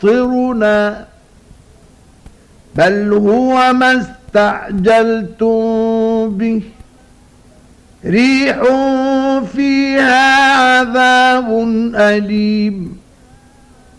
يُبْصِرُنَا بل هو ما استعجلتم به ريح فيها عذاب أليم